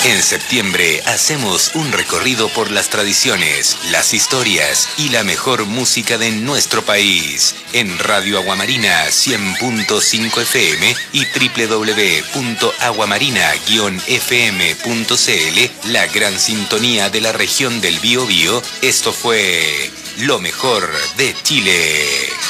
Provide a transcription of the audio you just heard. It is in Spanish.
En septiembre hacemos un recorrido por las tradiciones, las historias y la mejor música de nuestro país. En Radio Aguamarina 100.5 FM y www.aguamarina-fm.cl, la gran sintonía de la región del Biobío. Esto fue Lo Mejor de Chile.